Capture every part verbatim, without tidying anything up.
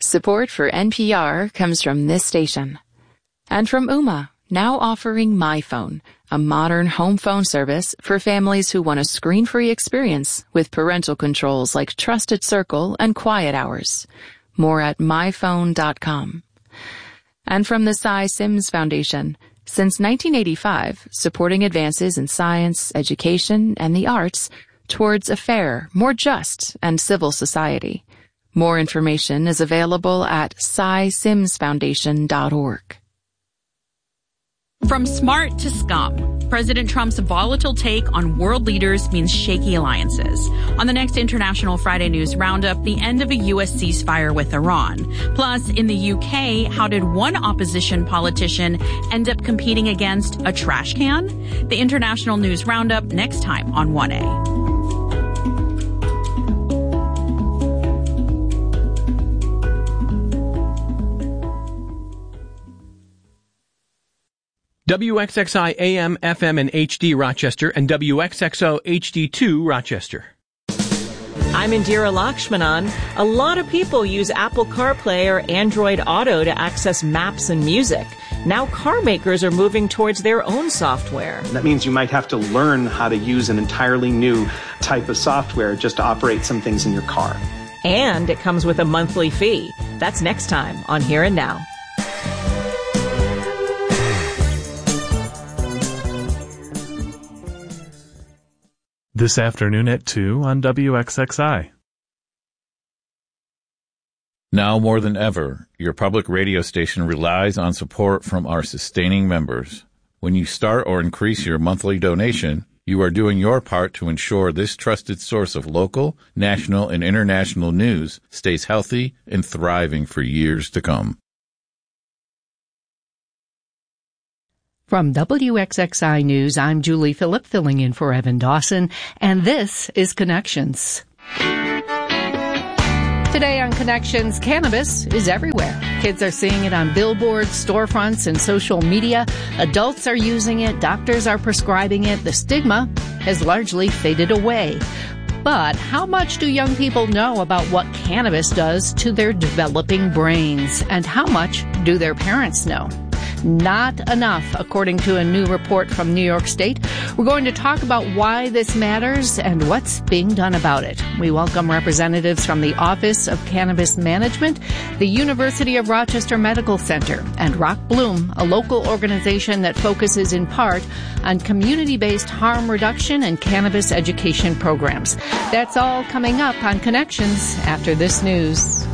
Support for N P R comes from this station. And from Ooma, now offering MyPhone, a modern home phone service for families who want a screen-free experience with parental controls like Trusted Circle and Quiet Hours. More at my phone dot com. And from the Cy Sims Foundation, since nineteen eighty-five, supporting advances in science, education, and the arts towards a fair, more just, and civil society. More information is available at cy sims foundation dot org. From smart to scum, President Trump's volatile take on world leaders means shaky alliances. On the next International Friday News Roundup, the end of a U S ceasefire with Iran. Plus, in the U K, how did one opposition politician end up competing against a trash can? The International News Roundup next time on one A. W X X I A M, F M, and H D Rochester, and W X X O H D two Rochester. I'm Indira Lakshmanan. A lot of people use Apple CarPlay or Android Auto to access maps and music. Now car makers are moving towards their own software. That means you might have to learn how to use an entirely new type of software just to operate some things in your car. And it comes with a monthly fee. That's next time on Here and Now. This afternoon at two on W X X I. Now more than ever, your public radio station relies on support from our sustaining members. When you start or increase your monthly donation, you are doing your part to ensure this trusted source of local, national, and international news stays healthy and thriving for years to come. From W X X I News, I'm Julie Phillip, filling in for Evan Dawson, and this is Connections. Today on Connections, cannabis is everywhere. Kids are seeing it on billboards, storefronts, and social media. Adults are using it. Doctors are prescribing it. The stigma has largely faded away. But how much do young people know about what cannabis does to their developing brains? And how much do their parents know? Not enough, according to a new report from New York State. We're going to talk about why this matters and what's being done about it. We welcome representatives from the Office of Cannabis Management, the University of Rochester Medical Center, and Rock Bloom, a local organization that focuses in part on community-based harm reduction and cannabis education programs. That's all coming up on Connections after this news.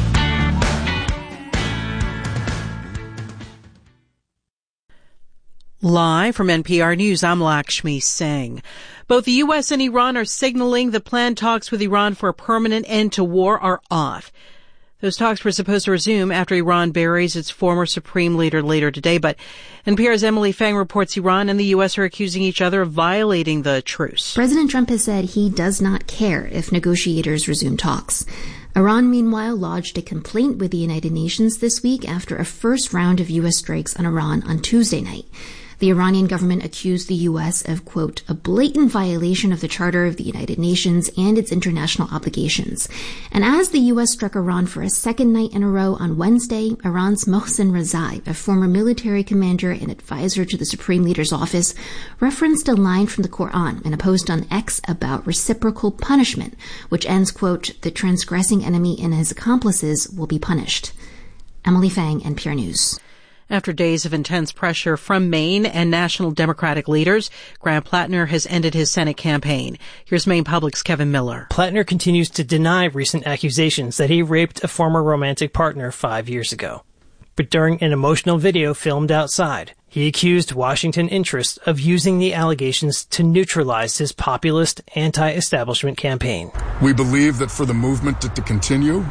Live from N P R News, I'm Lakshmi Singh. Both the U S and Iran are signaling the planned talks with Iran for a permanent end to war are off. Those talks were supposed to resume after Iran buries its former supreme leader later today, but N P R's Emily Fang reports Iran and the U S are accusing each other of violating the truce. President Trump has said he does not care if negotiators resume talks. Iran, meanwhile, lodged a complaint with the United Nations this week after a first round of U S strikes on Iran on Tuesday night. The Iranian government accused the U S of, quote, a blatant violation of the Charter of the United Nations and its international obligations. And as the U S struck Iran for a second night in a row on Wednesday, Iran's Mohsen Rezai, a former military commander and advisor to the Supreme Leader's office, referenced a line from the Quran in a post on X about reciprocal punishment, which ends, quote, the transgressing enemy and his accomplices will be punished. Emily Fang, N P R News. After days of intense pressure from Maine and national Democratic leaders, Graham Plattner has ended his Senate campaign. Here's Maine Public's Kevin Miller. Plattner continues to deny recent accusations that he raped a former romantic partner five years ago. But during an emotional video filmed outside, he accused Washington interests of using the allegations to neutralize his populist, anti-establishment campaign. We believe that for the movement to, to continue,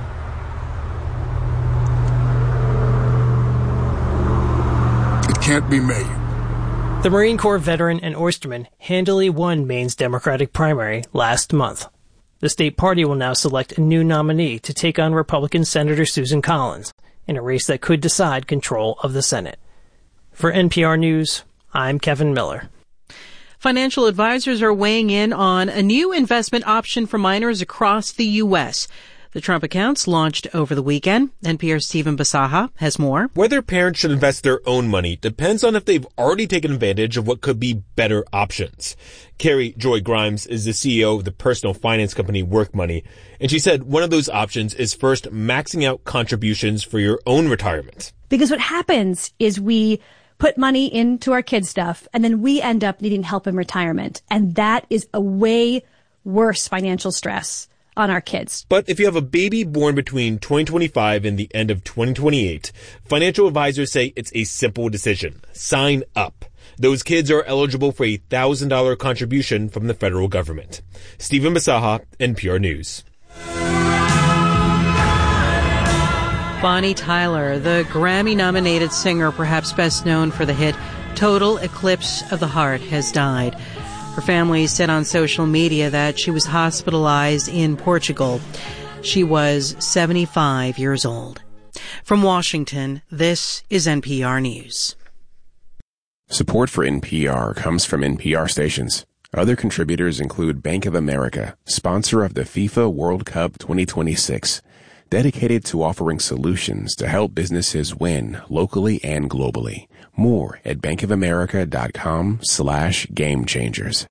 can't be made. The Marine Corps veteran and oysterman handily won Maine's Democratic primary last month. The state party will now select a new nominee to take on Republican Senator Susan Collins in a race that could decide control of the Senate. For N P R News, I'm Kevin Miller. Financial advisors are weighing in on a new investment option for minors across the U S. The Trump accounts launched over the weekend. N P R's Stephen Basaha has more. Whether parents should invest their own money depends on if they've already taken advantage of what could be better options. Carrie Joy Grimes is the C E O of the personal finance company Work Money, and she said one of those options is first maxing out contributions for your own retirement. Because what happens is we put money into our kids' stuff, and then we end up needing help in retirement. And that is a way worse financial stress on our kids. But if you have a baby born between twenty twenty-five and the end of twenty twenty-eight, financial advisors say it's a simple decision. Sign up. Those kids are eligible for a one thousand dollars contribution from the federal government. Stephen Basaha, N P R News. Bonnie Tyler, the Grammy-nominated singer, perhaps best known for the hit Total Eclipse of the Heart, has died. Her family said on social media that she was hospitalized in Portugal. She was seventy-five years old. From Washington, this is N P R News. Support for N P R comes from N P R stations. Other contributors include Bank of America, sponsor of the FIFA World Cup twenty twenty-six, dedicated to offering solutions to help businesses win locally and globally. More at bankofamerica.com slash game changers.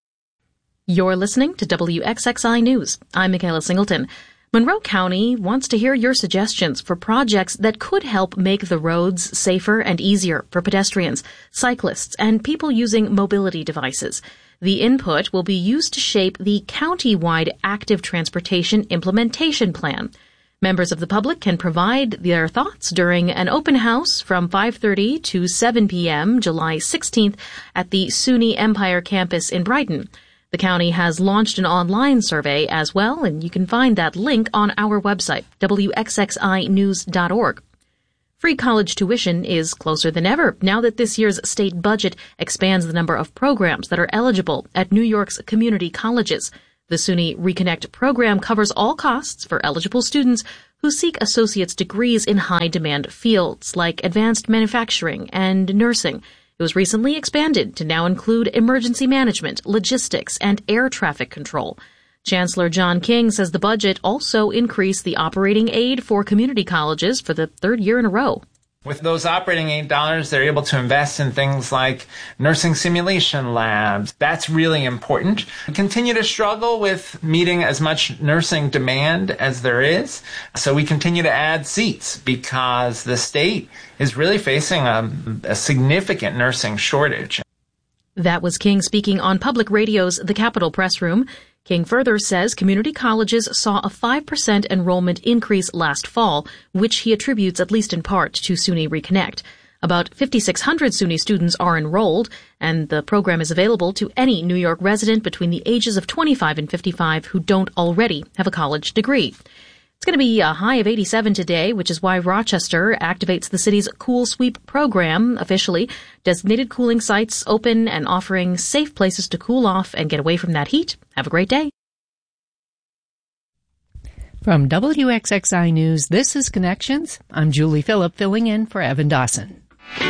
You're listening to W X X I News. I'm Michaela Singleton. Monroe County wants to hear your suggestions for projects that could help make the roads safer and easier for pedestrians, cyclists, and people using mobility devices. The input will be used to shape the county-wide active transportation implementation plan. Members of the public can provide their thoughts during an open house from five thirty to seven p.m. July sixteenth at the SUNY Empire campus in Brighton. The county has launched an online survey as well, and you can find that link on our website, W X X I news dot org. Free college tuition is closer than ever now that this year's state budget expands the number of programs that are eligible at New York's community colleges. The SUNY Reconnect program covers all costs for eligible students who seek associate's degrees in high-demand fields like advanced manufacturing and nursing. It was recently expanded to now include emergency management, logistics, and air traffic control. Chancellor John King says the budget also increased the operating aid for community colleges for the third year in a row. With those operating aid dollars, they're able to invest in things like nursing simulation labs. That's really important. We continue to struggle with meeting as much nursing demand as there is. So we continue to add seats because the state is really facing a, a significant nursing shortage. That was King speaking on public radio's The Capitol Press Room. King further says community colleges saw a five percent enrollment increase last fall, which he attributes at least in part to SUNY Reconnect. About fifty-six hundred SUNY students are enrolled, and the program is available to any New York resident between the ages of twenty-five and fifty-five who don't already have a college degree. It's going to be a high of eighty-seven today, which is why Rochester activates the city's Cool Sweep program officially. Designated cooling sites open and offering safe places to cool off and get away from that heat. Have a great day. From W X X I News, this is Connections. I'm Julie Phillip, filling in for Evan Dawson.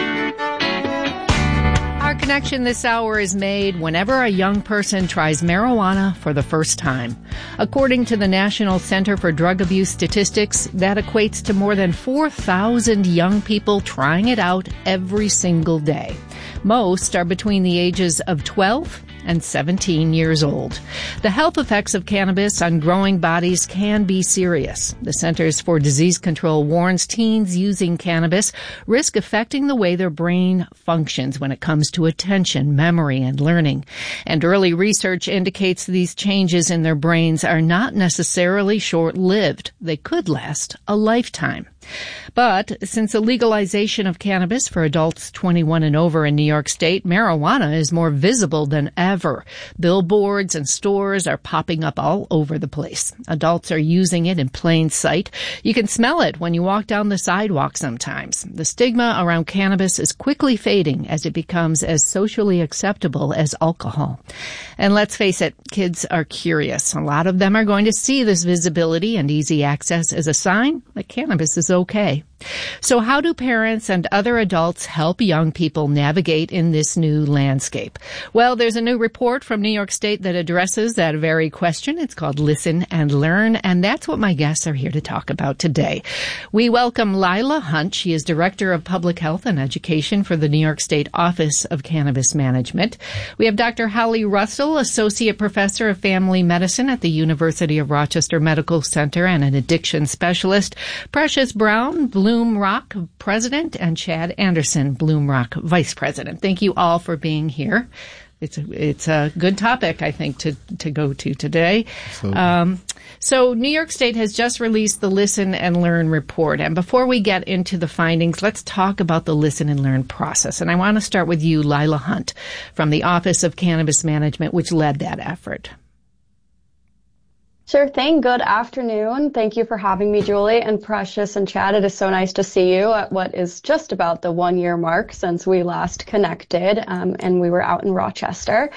Our connection this hour is made whenever a young person tries marijuana for the first time. According to the National Center for Drug Abuse Statistics, that equates to more than four thousand young people trying it out every single day. Most are between the ages of twelve and seventeen years old. The health effects of cannabis on growing bodies can be serious. The Centers for Disease Control warns teens using cannabis risk affecting the way their brain functions when it comes to attention, memory, and learning. And early research indicates these changes in their brains are not necessarily short-lived. They could last a lifetime. But since the legalization of cannabis for adults twenty-one and over in New York State, marijuana is more visible than ever. Billboards and stores are popping up all over the place. Adults are using it in plain sight. You can smell it when you walk down the sidewalk sometimes. The stigma around cannabis is quickly fading as it becomes as socially acceptable as alcohol. And let's face it, kids are curious. A lot of them are going to see this visibility and easy access as a sign that cannabis is okay. So how do parents and other adults help young people navigate in this new landscape? Well, there's a new report from New York State that addresses that very question. It's called Listen and Learn, and that's what my guests are here to talk about today. We welcome Lila Hunt. She is Director of Public Health and Education for the New York State Office of Cannabis Management. We have Doctor Holly Russell, Associate Professor of Family Medicine at the University of Rochester Medical Center and an addiction specialist. Precious Brown, Bloom Rock President, and Chad Anderson, Bloom Rock Vice President. Thank you all for being here. It's a, it's a good topic, I think, to, to go to today. Um, so New York State has just released the Listen and Learn report. And before we get into the findings, let's talk about the Listen and Learn process. And I want to start with you, Lila Hunt, from the Office of Cannabis Management, which led that effort. Sure thing. Good afternoon. Thank you for having me, Julie and Precious and Chad. It is so nice to see you at what is just about the one year mark since we last connected, um, and we were out in Rochester.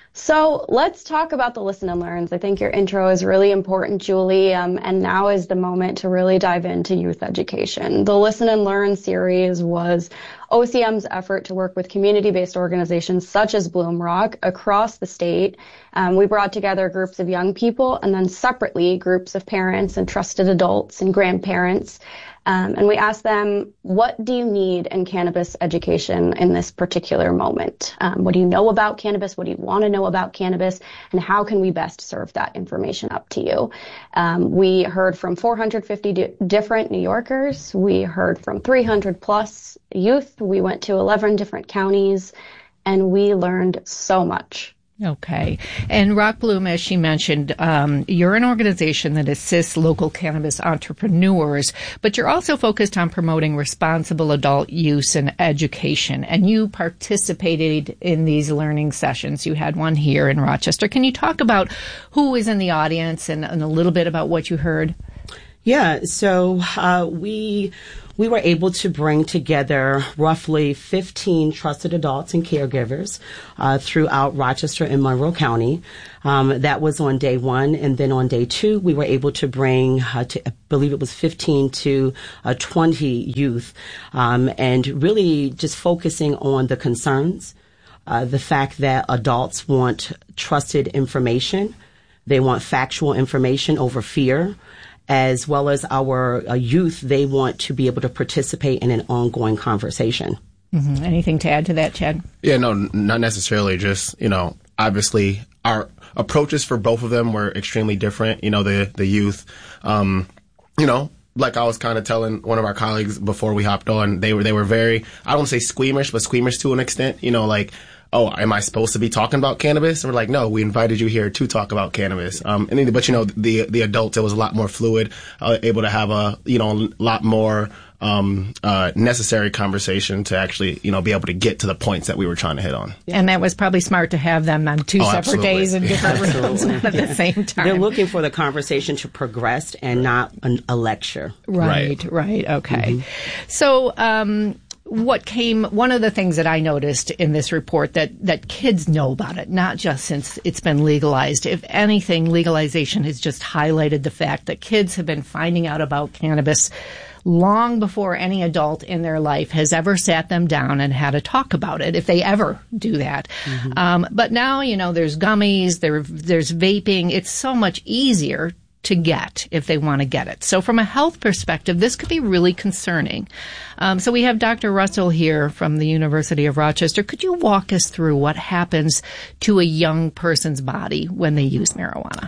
So let's talk about the Listen and Learns. I think your intro is really important, Julie, um, and now is the moment to really dive into youth education. The Listen and Learn series was O C M's effort to work with community-based organizations such as Bloom Rock across the state. Um, we brought together groups of young people and then separately groups of parents and trusted adults and grandparents. Um, and we asked them, what do you need in cannabis education in this particular moment? Um, what do you know about cannabis? What do you want to know about cannabis? And how can we best serve that information up to you? Um, we heard from four hundred fifty di- different New Yorkers. We heard from three hundred plus youth. We went to eleven different counties, and we learned so much. Okay. And Rock Bloom, as she mentioned, um, you're an organization that assists local cannabis entrepreneurs, but you're also focused on promoting responsible adult use and education. And you participated in these learning sessions. You had one here in Rochester. Can you talk about who is in the audience and, and a little bit about what you heard? Yeah. So uh, we... We were able to bring together roughly fifteen trusted adults and caregivers uh, throughout Rochester and Monroe County. Um, that was on day one. And then on day two, we were able to bring, uh, to, I believe it was fifteen to uh, twenty youth, um, and really just focusing on the concerns, uh, the fact that adults want trusted information. They want factual information over fear. As well as our uh, youth, they want to be able to participate in an ongoing conversation. Mm-hmm. Anything to add to that, Chad? Yeah, no, not necessarily. Just, you know, obviously our approaches for both of them were extremely different. You know, the, the youth, um, you know, like I was kind of telling one of our colleagues before we hopped on, they were, they were very, I don't want to say squeamish, but squeamish to an extent, you know, like, oh, am I supposed to be talking about cannabis? And we're like, no, we invited you here to talk about cannabis. Um, and then, but you know, the the adults, it was a lot more fluid, uh, able to have a you know a lot more um, uh, necessary conversation to actually you know be able to get to the points that we were trying to hit on. And that was probably smart to have them on two oh, separate absolutely. days in different Yeah, rooms at yeah. the same time. They're looking for the conversation to progress and not an, a lecture. Right, right, right. Okay. Mm-hmm. So, um, what came, one of the things that I noticed in this report that, that kids know about it, not just since it's been legalized. If anything, legalization has just highlighted the fact that kids have been finding out about cannabis long before any adult in their life has ever sat them down and had a talk about it, if they ever do that. Mm-hmm. Um, but now, you know, there's gummies, there, there's vaping. It's so much easier to get if they want to get it. So from a health perspective, this could be really concerning. Um, so we have Doctor Russell here from the University of Rochester. Could you walk us through what happens to a young person's body when they use marijuana?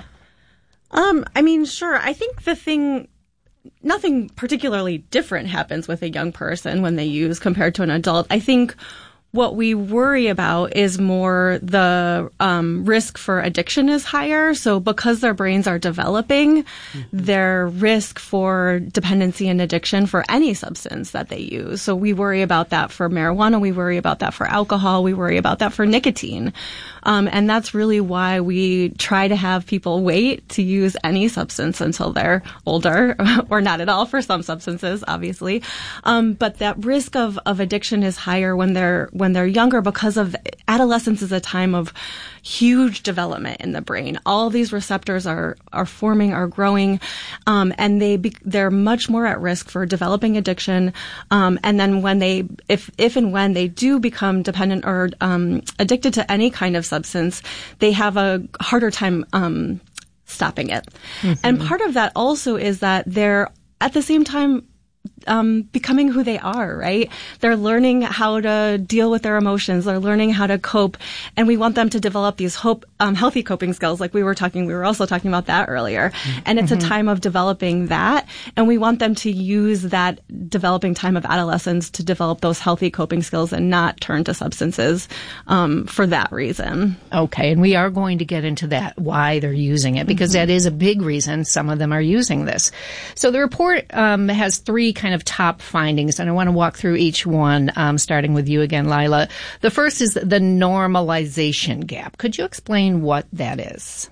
Um, I mean, sure. I think the thing, nothing particularly different happens with a young person when they use compared to an adult. I think what we worry about is more the um, risk for addiction is higher. So because their brains are developing, mm-hmm. their risk for dependency and addiction for any substance that they use. So we worry about that for marijuana. We worry about that for alcohol. We worry about that for nicotine. Um, and that's really why we try to have people wait to use any substance until they're older, or not at all for some substances, obviously. Um, but that risk of, of addiction is higher when they're when when they're younger because of adolescence is a time of huge development in the brain. All these receptors are are forming, are growing, um, and they be, they're much more at risk for developing addiction. Um, and then when they, if if and when they do become dependent or um, addicted to any kind of substance, they have a harder time um, stopping it. Mm-hmm. And part of that also is that they're at the same time Um, becoming who they are, right? They're learning how to deal with their emotions. They're learning how to cope. And we want them to develop these hope, um, healthy coping skills. Like we were talking, we were also talking about that earlier. And it's mm-hmm. a time of developing that. And we want them to use that developing time of adolescence to develop those healthy coping skills and not turn to substances, um, for that reason. Okay. And we are going to get into that, why they're using it, because mm-hmm. that is a big reason some of them are using this. So the report, um, has three kind of top findings, and I want to walk through each one, um, starting with you again, Lila. The first is the normalization gap. Could you explain what that is?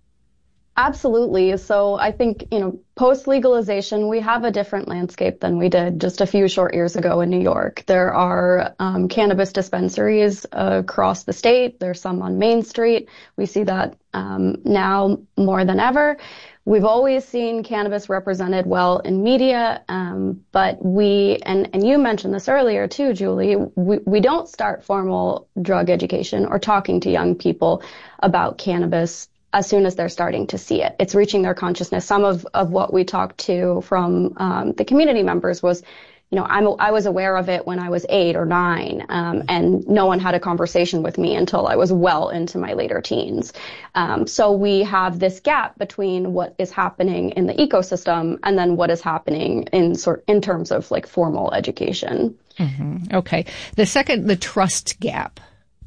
Absolutely. So I think, you know, post-legalization, we have a different landscape than we did just a few short years ago in New York. There are um, cannabis dispensaries uh, across the state. There's some on Main Street. We see that um, now more than ever. We've always seen cannabis represented well in media, um, but we, and, and you mentioned this earlier too, Julie, we, we don't start formal drug education or talking to young people about cannabis as soon as they're starting to see it. It's reaching their consciousness. Some of, of what we talked to from um, the community members was, you know, I'm, I was aware of it when I was eight or nine, um, and no one had a conversation with me until I was well into my later teens. Um, so we have this gap between what is happening in the ecosystem and then what is happening in sort in terms of like formal education. Mm-hmm. Okay. The second, the trust gap.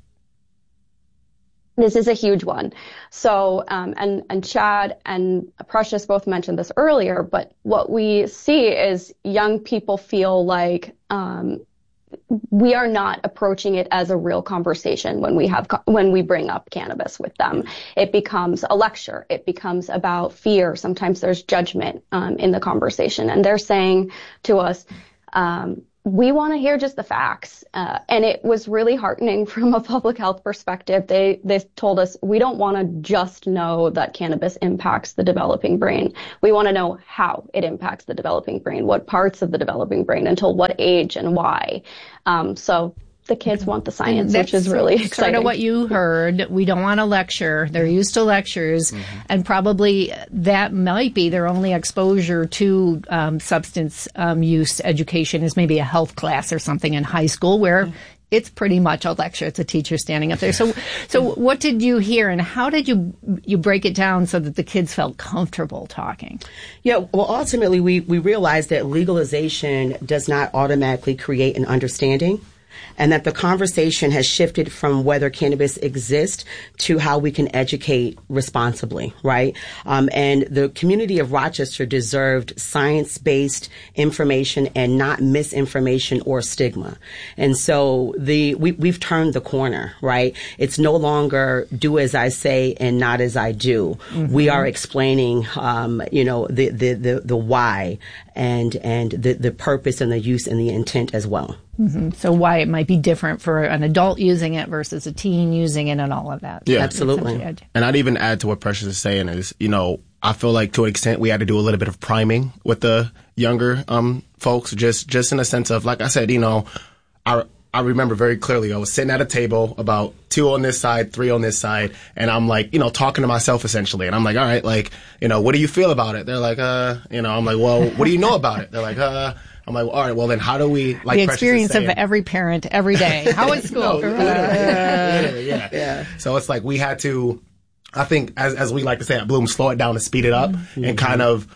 This is a huge one. So, um, and, and Chad and Precious both mentioned this earlier, but what we see is young people feel like, um, we are not approaching it as a real conversation when we have, when we bring up cannabis with them. It becomes a lecture. It becomes about fear. Sometimes there's judgment, um, in the conversation, and they're saying to us, um, we want to hear just the facts. Uh, and it was really heartening from a public health perspective. They, they told us, we don't want to just know that cannabis impacts the developing brain. We want to know how it impacts the developing brain, what parts of the developing brain, until what age and why. Um, so the kids want the science, which is really exciting. Sort of what you heard. We don't want a lecture. They're used to lectures, mm-hmm. and probably that might be their only exposure to um, substance um, use education is maybe a health class or something in high school where mm-hmm. it's pretty much a lecture. It's a teacher standing up there. So, so what did you hear, and how did you you break it down so that the kids felt comfortable talking? Yeah, well, ultimately, we we realized that legalization does not automatically create an understanding, and that the conversation has shifted from whether cannabis exists to how we can educate responsibly, right? Um, and the community of Rochester deserved science-based information and not misinformation or stigma. And so the we, we've turned the corner, right? It's no longer do as I say and not as I do. Mm-hmm. We are explaining, um, you know, the, the, the, the why and and the, the purpose and the use and the intent as well. Mm-hmm. So why it might be different for an adult using it versus a teen using it and all of that. Yeah, absolutely. And I'd even add to what Precious is saying is, you know, I feel like to an extent we had to do a little bit of priming with the younger um, folks, just just in a sense of, like I said, you know, I, I remember very clearly I was sitting at a table, about two on this side, three on this side, and I'm like, you know, talking to myself essentially. And I'm like, all right, like, you know, what do you feel about it? They're like, uh, you know, I'm like, well, what do you know about it? They're like, uh, I'm like, all right, well, then how do we, like, the experience of every parent every day. How is school? No, literally, yeah, literally, yeah. yeah. So it's like we had to, I think, as as we like to say at Bloom, slow it down and speed it up, mm-hmm. and kind of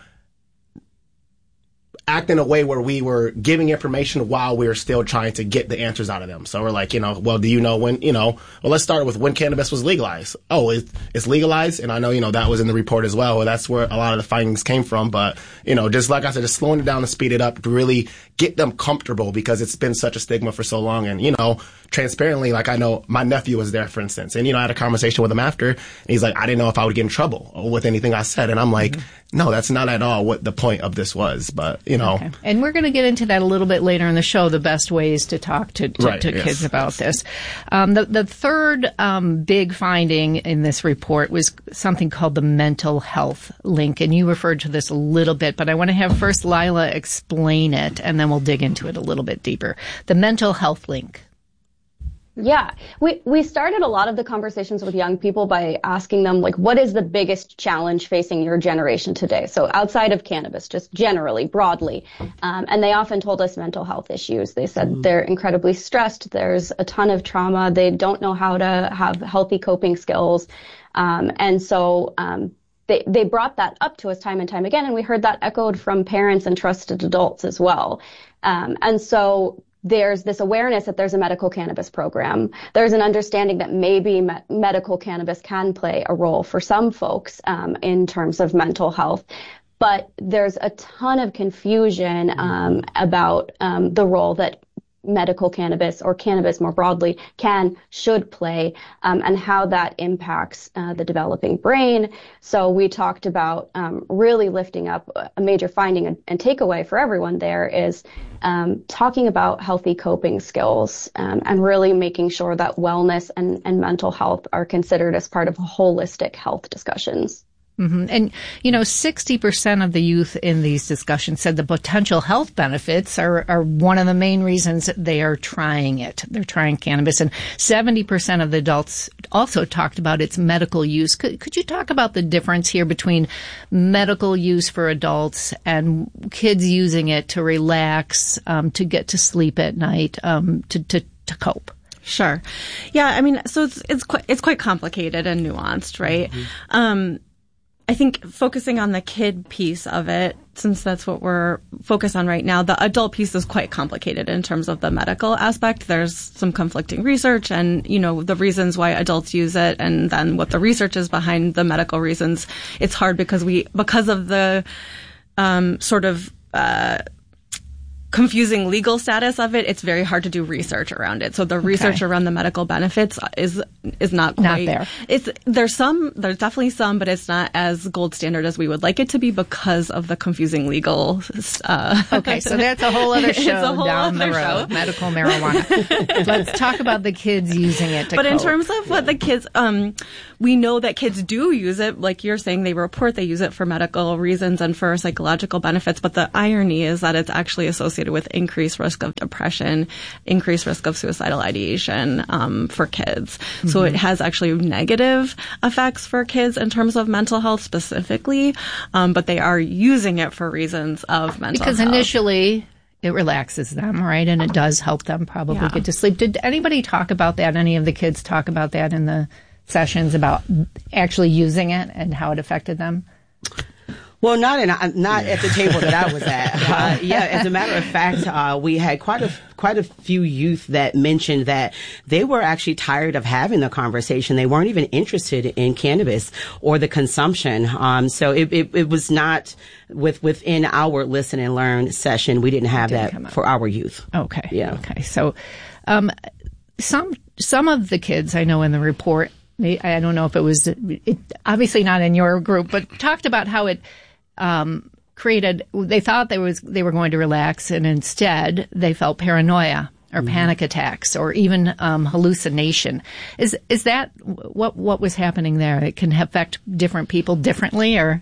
act in a way where we were giving information while we were still trying to get the answers out of them. So we're like, you know, well, do you know when, you know, well, let's start with when cannabis was legalized. Oh, it's, it's legalized. And I know, you know, that was in the report as well. That's where a lot of the findings came from. But, you know, just like I said, just slowing it down and speed it up to really get them comfortable, because it's been such a stigma for so long. And, you know, transparently, like I know my nephew was there, for instance, and, you know, I had a conversation with him after, and he's like, I didn't know if I would get in trouble with anything I said. And I'm like, mm-hmm. no, that's not at all what the point of this was. But, you know. Okay. And we're going to get into that a little bit later in the show, the best ways to talk to, to, right, to yes, kids about yes. this. Um, the, the third um, big finding in this report was something called the mental health link. And you referred to this a little bit, but I want to have first Lila explain it, and then we'll dig into it a little bit deeper. The mental health link. Yeah, we, we started a lot of the conversations with young people by asking them, like, what is the biggest challenge facing your generation today? So outside of cannabis, just generally, broadly. Um, and they often told us mental health issues. They said mm-hmm. they're incredibly stressed. There's a ton of trauma. They don't know how to have healthy coping skills. Um, and so um, they, they brought that up to us time and time again. And we heard that echoed from parents and trusted adults as well. Um, and so there's this awareness that there's a medical cannabis program. There's an understanding that maybe me- medical cannabis can play a role for some folks um, in terms of mental health. But there's a ton of confusion um, about um, the role that medical cannabis or cannabis more broadly can, should play, um, and how that impacts uh, the developing brain. So we talked about um, really lifting up a major finding and, and takeaway for everyone there is um, talking about healthy coping skills um, and really making sure that wellness and, and mental health are considered as part of holistic health discussions. Mm-hmm. And, you know, sixty percent of the youth in these discussions said the potential health benefits are, are one of the main reasons they are trying it. They're trying cannabis. And seventy percent of the adults also talked about its medical use. Could, could you talk about the difference here between medical use for adults and kids using it to relax, um, to get to sleep at night, um, to, to, to cope? Sure. Yeah. I mean, so it's, it's quite, it's quite complicated and nuanced, right? Mm-hmm. Um, I think focusing on the kid piece of it, since that's what we're focused on right now, the adult piece is quite complicated in terms of the medical aspect. There's some conflicting research and, you know, the reasons why adults use it and then what the research is behind the medical reasons. It's hard because we, because of the, um, sort of, uh, confusing legal status of it, it's very hard to do research around it. So the okay. research around the medical benefits is is not quite not there. It's there's some there's definitely some, but it's not as gold standard as we would like it to be because of the confusing legal. Uh, okay, so that's a whole other show a whole down other the road. Show. Medical marijuana. Let's talk about the kids using it. To but cope. in terms of what the kids, um, we know that kids do use it. Like you're saying, they report they use it for medical reasons and for psychological benefits. But the irony is that it's actually associated with increased risk of depression, increased risk of suicidal ideation um, for kids. Mm-hmm. So it has actually negative effects for kids in terms of mental health specifically, um, but they are using it for reasons of mental because health. Because initially it relaxes them, right? And it does help them probably yeah. get to sleep. Did anybody talk about that? Any of the kids talk about that in the sessions about actually using it and how it affected them? Well, not in, not yeah. at the table that I was at. Uh, yeah, as a matter of fact, uh, we had quite a quite a few youth that mentioned that they were actually tired of having the conversation. They weren't even interested in cannabis or the consumption. Um, so it, it, it was not with within our listen and learn session. We didn't have didn't that for our youth. Okay. Yeah. Okay. So, um, some some of the kids I know in the report, they, I don't know if it was it, obviously not in your group, but talked about how it. Um, created, they thought they was, they were going to relax and instead they felt paranoia or mm-hmm. panic attacks or even, um, hallucination. Is, is that what, what was happening there? It can affect different people differently or?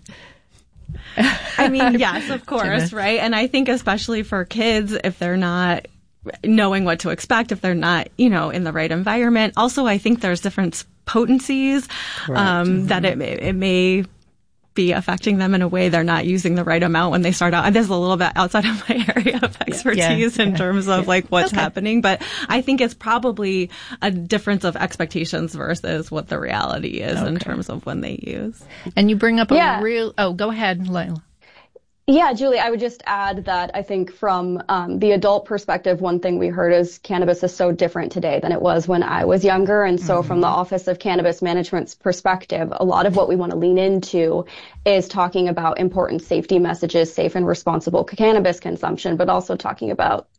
I mean, yes, of course, right? And I think especially for kids, if they're not knowing what to expect, if they're not, you know, in the right environment. Also, I think there's different potencies, um, mm-hmm. that it, it may, be affecting them in a way they're not using the right amount when they start out. And this is a little bit outside of my area of expertise yeah, in yeah, terms of yeah. like what's okay. happening. But I think it's probably a difference of expectations versus what the reality is okay. in terms of when they use. And you bring up a yeah. real, oh, go ahead, Lila. Yeah, Julie, I would just add that I think from um, the adult perspective, one thing we heard is cannabis is so different today than it was when I was younger. And so mm-hmm. from the Office of Cannabis Management's perspective, a lot of what we want to lean into is talking about important safety messages, safe and responsible cannabis consumption, but also talking about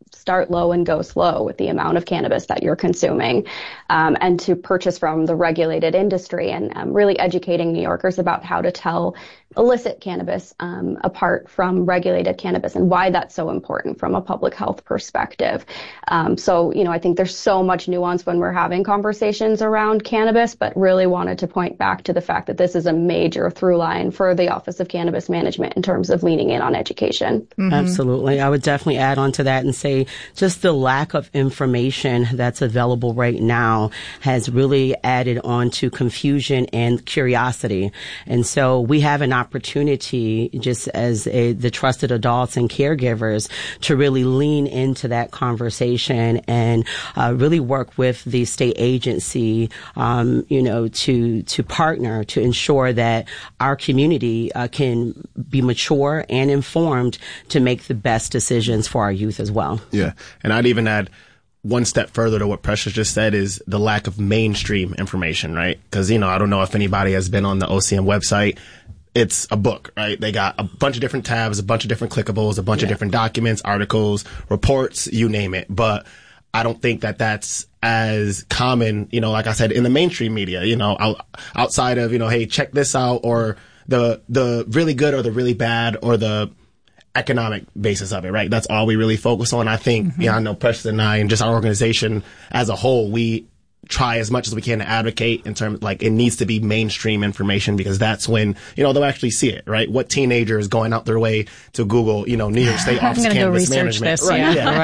start low and go slow with the amount of cannabis that you're consuming, um, and to purchase from the regulated industry, and um, really educating New Yorkers about how to tell illicit cannabis um, apart from regulated cannabis and why that's so important from a public health perspective. Um, so, you know, I think there's so much nuance when we're having conversations around cannabis, but really wanted to point back to the fact that this is a major through line for the Office of Cannabis Management in terms of leaning in on education. Mm-hmm. Absolutely. I would definitely add on to that and say just the lack of information that's available right now has really added on to confusion and curiosity. And so we have an opportunity just as a, the trusted adults and caregivers to really lean into that conversation and uh, really work with the state agency, um, you know, to to partner to ensure that our community uh, can be mature and informed to make the best decisions for our youth as well. Yeah, and I'd even add one step further to what Precious just said is the lack of mainstream information, right? Because, you know, I don't know if anybody has been on the O C M website. It's a book, right? They got a bunch of different tabs, a bunch of different clickables, a bunch yeah. of different documents, articles, reports, you name it. But I don't think that that's as common, you know, like I said, in the mainstream media, you know, out, outside of, you know, hey, check this out, or the the really good or the really bad or the economic basis of it, right? That's all we really focus on. I think, mm-hmm. yeah, I know Precious and I and just our organization as a whole, we try as much as we can to advocate in terms like it needs to be mainstream information, because that's when, you know, they'll actually see it, right? What teenager is going out their way to Google, you know, New York State Office of Cannabis Management. This, right, yeah. yeah.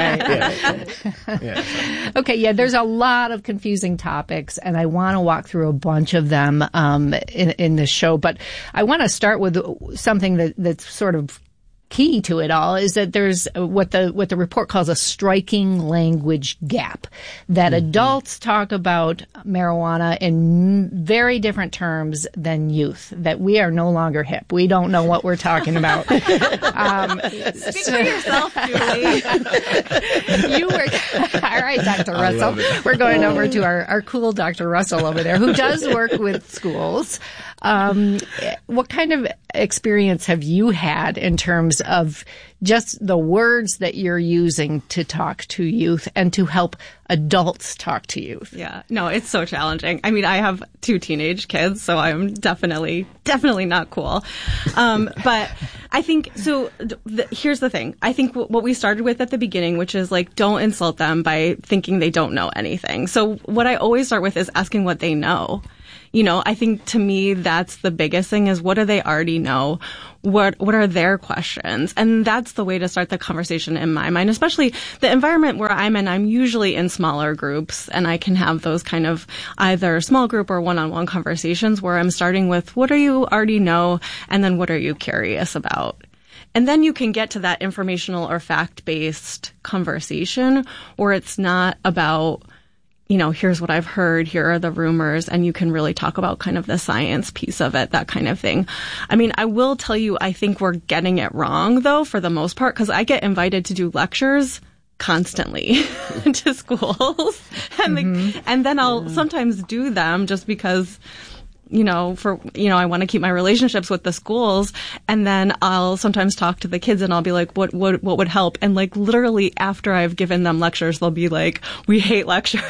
right. yeah. yeah. Okay, yeah, there's a lot of confusing topics, and I want to walk through a bunch of them um, in, in this show, but I want to start with something that, that's sort of key to it all is that there's what the what the report calls a striking language gap, that mm-hmm. adults talk about marijuana in very different terms than youth, that we are no longer hip. We don't know what we're talking about. um, Speak so, for yourself, Julie. You were all right, Doctor Russell. We're going over to our, our cool Doctor Russell over there, who does work with schools. Um, what kind of experience have you had in terms of just the words that you're using to talk to youth and to help adults talk to youth? Yeah, no, it's so challenging. I mean, I have two teenage kids, so I'm definitely, definitely not cool. Um, but I think, so th- th- here's the thing. I think w- what we started with at the beginning, which is like, don't insult them by thinking they don't know anything. So what I always start with is asking what they know. You know, I think to me, that's the biggest thing is what do they already know? What, what are their questions? And that's the way to start the conversation in my mind, especially the environment where I'm in. I'm usually in smaller groups, and I can have those kind of either small group or one-on-one conversations where I'm starting with what do you already know? And then what are you curious about? And then you can get to that informational or fact-based conversation where it's not about, you know, here's what I've heard, here are the rumors, and you can really talk about kind of the science piece of it, that kind of thing. I mean, I will tell you, I think we're getting it wrong, though, for the most part, because I get invited to do lectures constantly to schools. And, mm-hmm. like, and then I'll yeah. sometimes do them just because, you know, for, you know, I want to keep my relationships with the schools. And then I'll sometimes talk to the kids and I'll be like, what, what, what would help? And like literally after I've given them lectures, they'll be like, we hate lectures.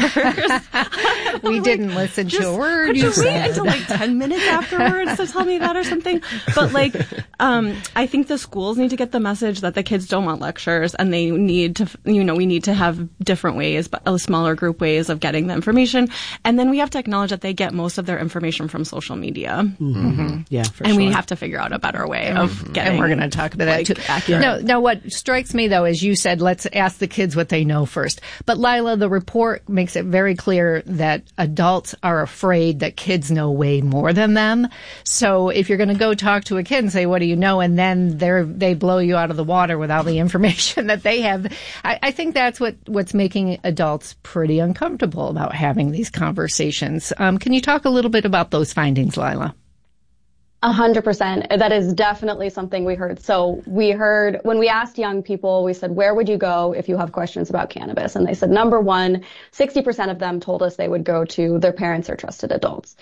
we like, didn't listen to a word could you you said. wait until like ten minutes afterwards to tell me that or something? But like, um, I think the schools need to get the message that the kids don't want lectures and they need to, you know, we need to have different ways, but a smaller group ways of getting the information. And then we have to acknowledge that they get most of their information from social media. Mm-hmm. Mm-hmm. Yeah, for and sure. we have to figure out a better way of mm-hmm. getting. And we're going to talk about like, that too. Accurate. No, now what strikes me though is you said let's ask the kids what they know first. But Lila, the report makes it very clear that adults are afraid that kids know way more than them. So if you're going to go talk to a kid and say, "What do you know?" and then they they blow you out of the water with all the information that they have, I, I think that's what what's making adults pretty uncomfortable about having these conversations. Um, can you talk a little bit about those findings, Lila? A hundred percent. That is definitely something we heard. So we heard when we asked young people, we said, where would you go if you have questions about cannabis? And they said, number one, sixty percent of them told us they would go to their parents or trusted adults.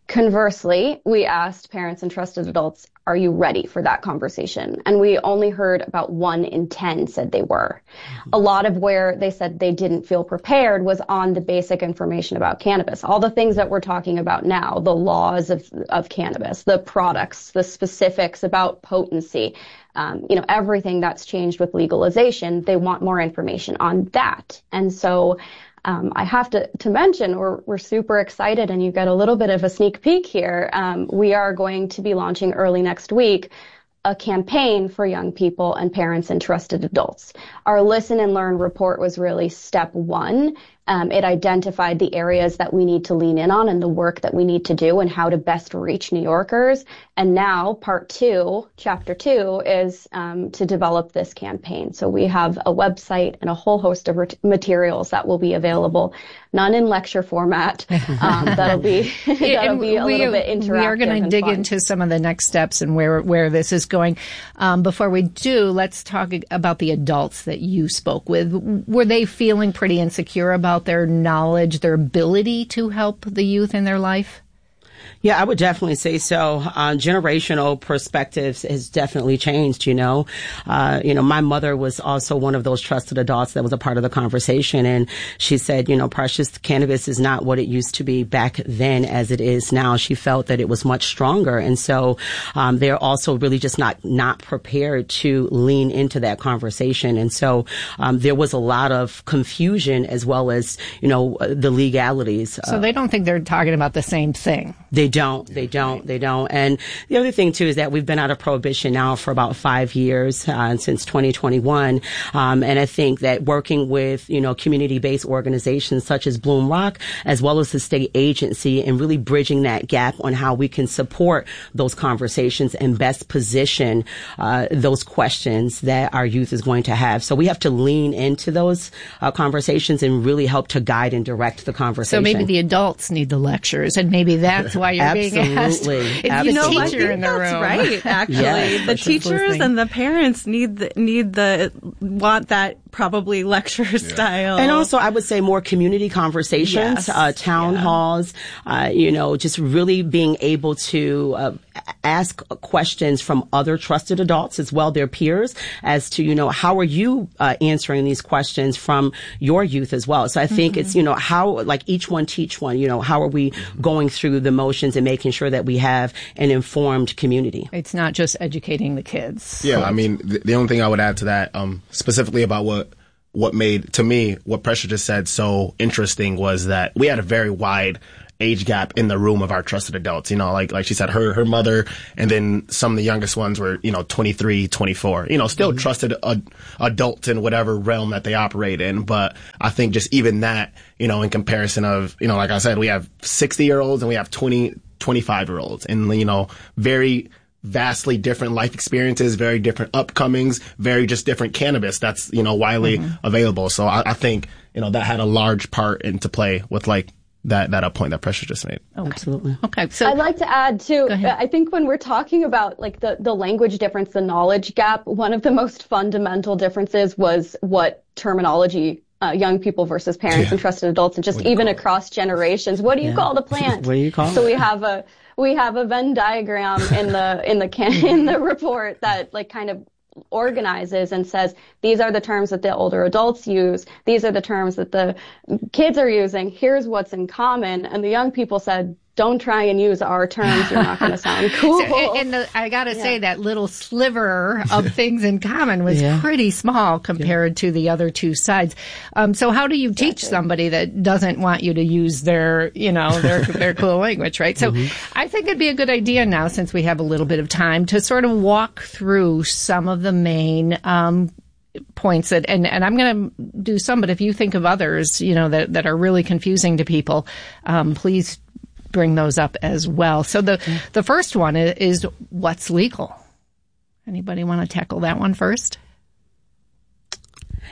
Conversely, we asked parents and trusted adults, are you ready for that conversation? And we only heard about one in ten said they were. Mm-hmm. A lot of where they said they didn't feel prepared was on the basic information about cannabis. All the things that we're talking about now, the laws of, of cannabis, the products, the specifics about potency, um, you know, everything that's changed with legalization, they want more information on that. And so Um, I have to, to mention we're, we're super excited, and you get a little bit of a sneak peek here. Um, we are going to be launching early next week a campaign for young people and parents and trusted adults. Our Listen and Learn report was really step one. Um, it identified the areas that we need to lean in on and the work that we need to do and how to best reach New Yorkers. And now part two, chapter two, is um, to develop this campaign. So we have a website and a whole host of ret- materials that will be available, none in lecture format. Um, that'll be that'll be a we, little bit interactive. We are going to dig fun. into some of the next steps and where where this is going. Um, before we do, let's talk about the adults that you spoke with. Were they feeling pretty insecure about their knowledge, their ability to help the youth in their life? Yeah, I would definitely say so. Uh, generational perspectives has definitely changed, you know. Uh, you know, my mother was also one of those trusted adults that was a part of the conversation. And she said, you know, Precious, cannabis is not what it used to be back then as it is now. She felt that it was much stronger. And so um, they're also really just not, not prepared to lean into that conversation. And so um, there was a lot of confusion as well as, you know, the legalities. So uh, they don't think they're talking about the same thing. They don't. They don't. They don't. And the other thing, too, is that we've been out of prohibition now for about five years, uh, since twenty twenty-one. Um, and I think that working with, you know, community-based organizations such as Bloom Rock, as well as the state agency, and really bridging that gap on how we can support those conversations and best position uh, those questions that our youth is going to have. So we have to lean into those uh, conversations and really help to guide and direct the conversation. So maybe the adults need the lectures, and maybe that's why you're Absolutely. being asked. If Absolutely. You know, the I teacher think in the that's room. right, actually. Yeah, the teachers listening. and the parents need the, need the, want that probably lecture yeah. style. And also, I would say more community conversations, Yes. uh, town yeah. halls, uh, you know, just really being able to uh, ask questions from other trusted adults as well, their peers, as to, you know, how are you uh, answering these questions from your youth as well. So I think mm-hmm. it's, you know, how, like each one teach one, you know, how are we going through the motions and making sure that we have an informed community. It's not just educating the kids. Yeah, I mean, the, the only thing I would add to that, um, specifically about what what made, to me, what Precious just said so interesting was that we had a very wide age gap in the room of our trusted adults. You know, like like she said, her her mother, and then some of the youngest ones were, you know, twenty-three, twenty-four. You know, still mm-hmm. trusted ad, adults in whatever realm that they operate in. But I think just even that, you know, in comparison of, you know, like I said, we have sixty-year-olds and we have twenty, twenty-five-year-olds. And, you know, very vastly different life experiences, very different upcomings, very just different cannabis that's, you know, widely mm-hmm. available. So I, I think, you know, that had a large part into play with like that, that up point that Precious just made. Okay. Absolutely. Okay. So I'd like to add too, I think when we're talking about like the, the language difference, the knowledge gap, one of the most fundamental differences was what terminology Uh, young people versus parents yeah. and trusted adults, and just even across generations. What do you yeah. call the plant? What do you call so it? we have a we have a Venn diagram in the in the can, in the report that like kind of organizes and says these are the terms that the older adults use. These are the terms that the kids are using. Here's what's in common. And the young people said, don't try and use our terms. You're not going to sound cool. So, and the, I got to yeah. say that little sliver of things in common was yeah. pretty small compared yeah. to the other two sides. Um, so how do you exactly. teach somebody that doesn't want you to use their, you know, their, their cool language, right? So mm-hmm. I think it'd be a good idea now, since we have a little bit of time, to sort of walk through some of the main, um, points that, and, and I'm going to do some, but if you think of others, you know, that, that are really confusing to people, um, please bring those up as well. So the, the first one is, is what's legal. Anybody want to tackle that one first?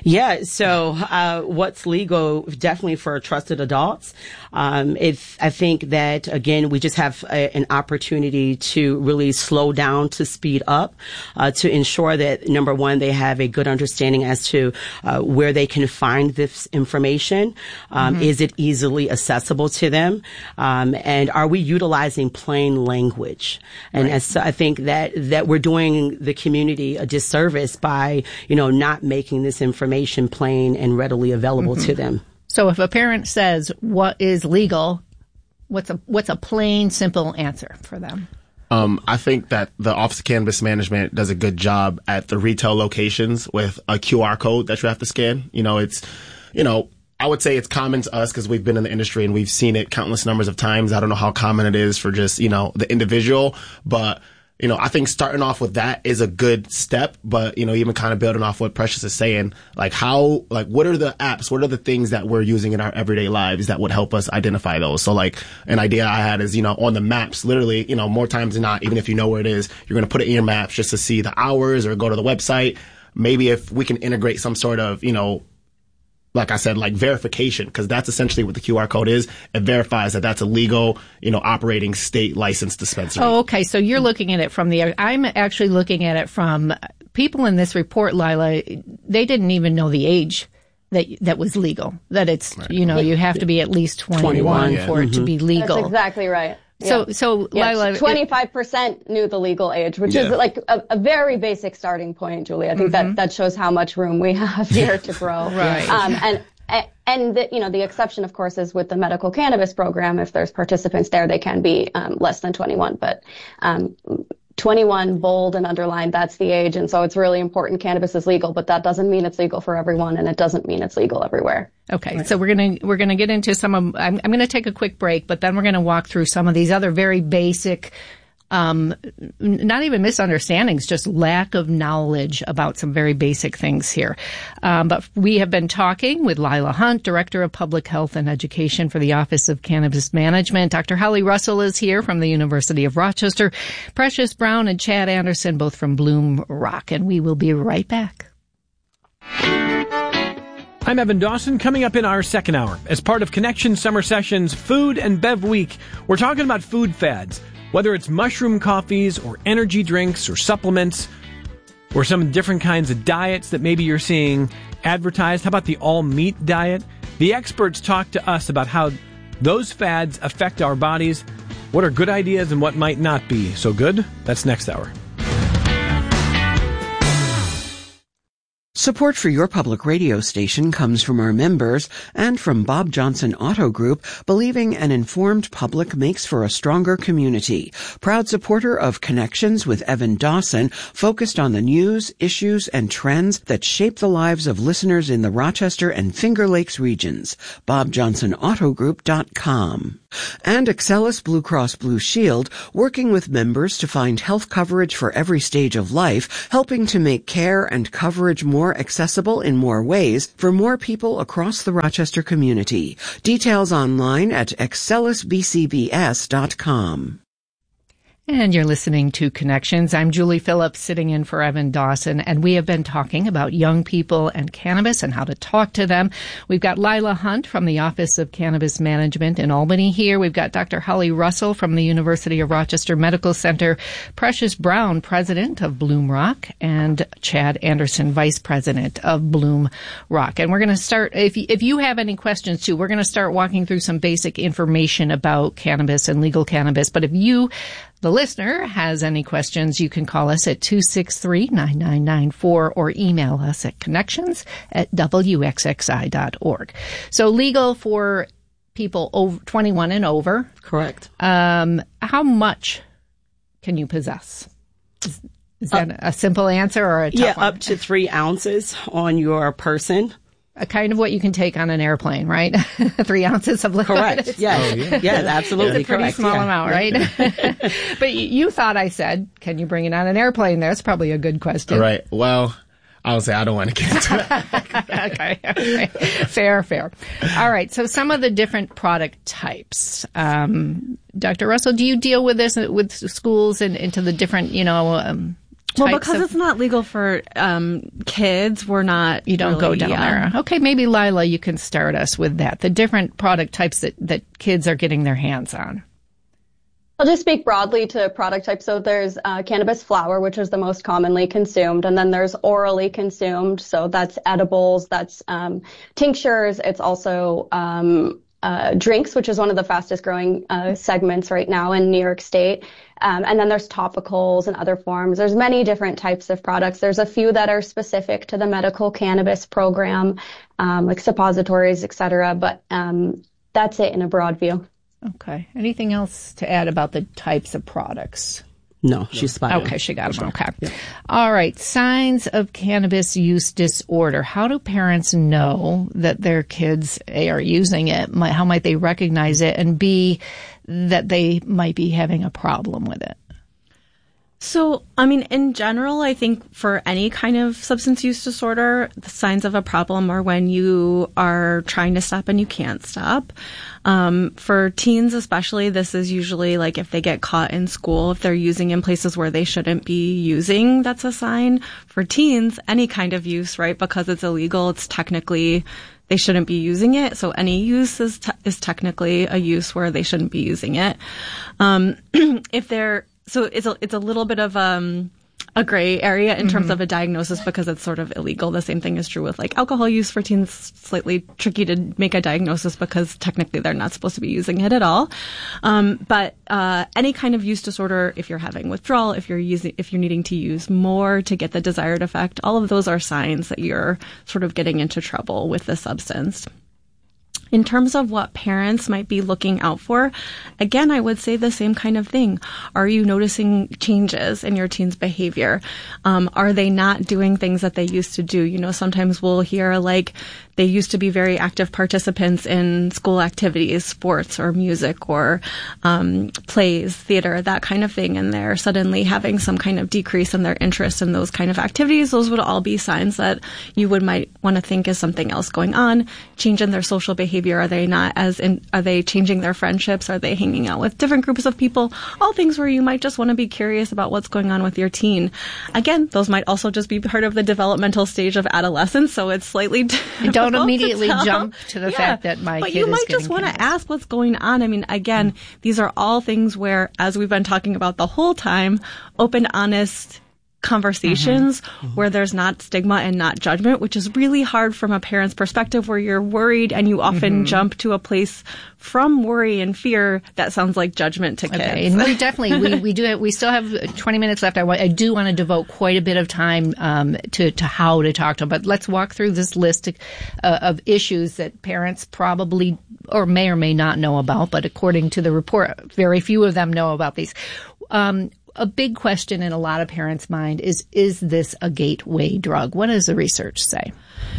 Yeah, so uh, what's legal definitely for trusted adults. Um, if I think that, again, we just have a, an opportunity to really slow down to speed up, uh, to ensure that, number one, they have a good understanding as to uh, where they can find this information. Um, mm-hmm. Is it easily accessible to them? Um, and are we utilizing plain language? And right. as, I think that, that we're doing the community a disservice by, you know, not making this information plain and readily available mm-hmm. to them. So if a parent says, what is legal, what's a what's a plain, simple answer for them? Um, I think that the Office of Cannabis Management does a good job at the retail locations with a Q R code that you have to scan. You know, it's, you know, I would say it's common to us because we've been in the industry and we've seen it countless numbers of times. I don't know how common it is for just, you know, the individual, but you know, I think starting off with that is a good step, but, you know, even kind of building off what Precious is saying, like how, like, what are the apps? What are the things that we're using in our everyday lives that would help us identify those? So like an idea I had is, you know, on the maps, literally, you know, more times than not, even if you know where it is, you're going to put it in your maps just to see the hours or go to the website. Maybe if we can integrate some sort of, you know, like I said, like verification, because that's essentially what the Q R code is. It verifies that that's a legal, you know, operating state licensed dispensary. Oh, okay. So you're looking at it from the, I'm actually looking at it from people in this report, Lila, they didn't even know the age that that was legal, that it's, right. you know, you have to be at least twenty-one, twenty-one yeah. for mm-hmm. it to be legal. That's exactly right. So, yeah. so yeah, Lila, twenty-five percent knew the legal age, which yeah. is like a, a very basic starting point, Julie. I think mm-hmm. that, that shows how much room we have here to grow. Right. Um, and, and the, you know, the exception, of course, is with the medical cannabis program. If there's participants there, they can be, um, less than twenty-one, but, um, twenty-one, bold and underlined, that's the age. And so it's really important. Cannabis is legal, but that doesn't mean it's legal for everyone, and it doesn't mean it's legal everywhere. Okay, right. So we're gonna we're gonna get into some of. I'm, I'm gonna take a quick break, but then we're gonna walk through some of these other very basic, um, not even misunderstandings, just lack of knowledge about some very basic things here. Um, but we have been talking with Lila Hunt, Director of Public Health and Education for the Office of Cannabis Management. Doctor Holly Russell is here from the University of Rochester. Precious Brown and Chad Anderson, both from Bloom Rock. And we will be right back. I'm Evan Dawson. Coming up in our second hour, as part of Connection Summer Sessions Food and Bev Week, we're talking about food fads. Whether it's mushroom coffees or energy drinks or supplements or some different kinds of diets that maybe you're seeing advertised. How about the all-meat diet? The experts talk to us about how those fads affect our bodies, what are good ideas and what might not be so good. That's next hour. Support for your public radio station comes from our members and from Bob Johnson Auto Group, believing an informed public makes for a stronger community. Proud supporter of Connections with Evan Dawson, focused on the news, issues, and trends that shape the lives of listeners in the Rochester and Finger Lakes regions. bob johnson auto group dot com. And Excellus Blue Cross Blue Shield, working with members to find health coverage for every stage of life, helping to make care and coverage more accessible in more ways for more people across the Rochester community. Details online at excellus b c b s dot com. And you're listening to Connections. I'm Julie Phillips, sitting in for Evan Dawson, and we have been talking about young people and cannabis and how to talk to them. We've got Lila Hunt from the Office of Cannabis Management in Albany here. We've got Doctor Holly Russell from the University of Rochester Medical Center, Precious Brown, President of Bloom Rock, and Chad Anderson, Vice President of Bloom Rock. And we're going to start, if, if you have any questions too, we're going to start walking through some basic information about cannabis and legal cannabis. But if you, the listener, has any questions, you can call us at two six three, nine nine nine four or email us at connections at w x x i dot org. So legal for people over twenty-one and over. Correct. Um, how much can you possess? Is, is that uh, a simple answer or a tough yeah, one? Up to three ounces on your person. A kind of what you can take on an airplane, right? Three ounces of liquid. Correct. Yeah. Oh, yeah. yeah, absolutely. It's a pretty correct. small yeah. amount, right? But you thought I said, can you bring it on an airplane? That's probably a good question. Right. Well, I would say I don't want to get into that. okay, okay. Fair, fair. All right. So some of the different product types. Um, Doctor Russell, do you deal with this with schools and into the different, you know, um, Well, types because of, it's not legal for um, kids, we're not. You don't really, go down yeah. there. Okay, maybe Lila, you can start us with that. The different product types that, that kids are getting their hands on. I'll just speak broadly to product types. So there's uh, cannabis flower, which is the most commonly consumed, and then there's orally consumed. So that's edibles, that's um, tinctures. It's also um, uh, drinks, which is one of the fastest growing uh, segments right now in New York State. Um, and then there's topicals and other forms. There's many different types of products. There's a few that are specific to the medical cannabis program, um, like suppositories, et cetera. But um, that's it in a broad view. Okay. Anything else to add about the types of products? No, she's spot on. Okay, she got them. Okay. Yeah. All right. Signs of cannabis use disorder. How do parents know that their kids, A, are using it? How might they recognize it? And B, that they might be having a problem with it? So, I mean, in general, I think for any kind of substance use disorder, the signs of a problem are when you are trying to stop and you can't stop. Um, for teens especially, this is usually like if they get caught in school, if they're using in places where they shouldn't be using, that's a sign. For teens, any kind of use, right? Because it's illegal, it's technically, they shouldn't be using it. So any use is, te- is technically a use where they shouldn't be using it. Um, if they're, So it's a, it's a little bit of um, a gray area in mm-hmm. terms of a diagnosis because it's sort of illegal. The same thing is true with like alcohol use for teens. Slightly tricky to make a diagnosis because technically they're not supposed to be using it at all. Um, but uh, any kind of use disorder, if you're having withdrawal, if you're using, if you're needing to use more to get the desired effect, all of those are signs that you're sort of getting into trouble with the substance. In terms of what parents might be looking out for, again, I would say the same kind of thing. Are you noticing changes in your teen's behavior? Um, are they not doing things that they used to do? You know, sometimes we'll hear like they used to be very active participants in school activities, sports or music or um, plays, theater, that kind of thing, and they're suddenly having some kind of decrease in their interest in those kind of activities. Those would all be signs that you would might want to think is something else going on. Change in their social behavior. Are they not as in, are they changing their friendships? Are they hanging out with different groups of people? All things where you might just want to be curious about what's going on with your teen. Again, those might also just be part of the developmental stage of adolescence. So it's slightly difficult. Don't immediately to jump to the yeah, fact that my but kid you is might just want to ask what's going on. I mean, again, mm-hmm. these are all things where, as we've been talking about the whole time, open, honest conversations mm-hmm. Mm-hmm. where there's not stigma and not judgment, which is really hard from a parent's perspective where you're worried and you often mm-hmm. jump to a place from worry and fear that sounds like judgment to kids. Okay, and we definitely, we, we do, we still have twenty minutes left. I, want, I do want to devote quite a bit of time um, to, to how to talk to them, but let's walk through this list of, uh, of issues that parents probably or may or may not know about, but according to the report, very few of them know about these. Um, A big question in a lot of parents' mind is, is this a gateway drug? What does the research say?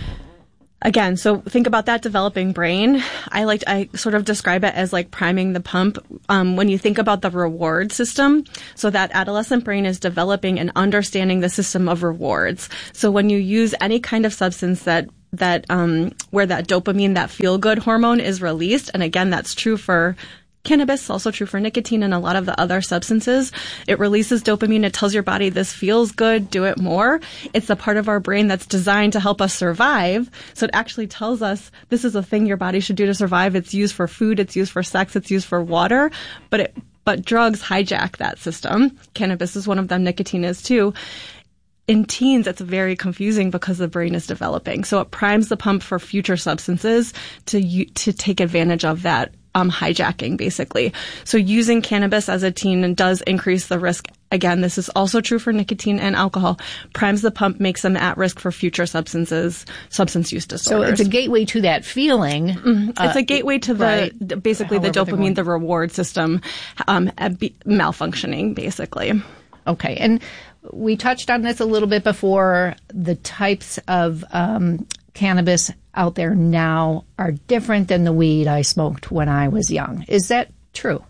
Again, so think about that developing brain. I like, I sort of describe it as like priming the pump. Um, when you think about the reward system, so that adolescent brain is developing and understanding the system of rewards. So when you use any kind of substance that that um, where that dopamine, that feel-good hormone is released, and again, that's true for cannabis, also true for nicotine and a lot of the other substances. It releases dopamine. It tells your body this feels good, do it more. It's a part of our brain that's designed to help us survive. So it actually tells us this is a thing your body should do to survive. It's used for food. It's used for sex. It's used for water. But it, but drugs hijack that system. Cannabis is one of them. Nicotine is too. In teens, it's very confusing because the brain is developing. So it primes the pump for future substances to to take advantage of that um, hijacking, basically. So using cannabis as a teen does increase the risk. Again, this is also true for nicotine and alcohol. Primes the pump, makes them at risk for future substances, substance use disorders. So it's a gateway to that feeling. Mm-hmm. Uh, it's a gateway to the, right. basically the However dopamine, the reward system um, malfunctioning, basically. Okay. And we touched on this a little bit before. The types of um, cannabis out there now are different than the weed I smoked when I was young. Is that true?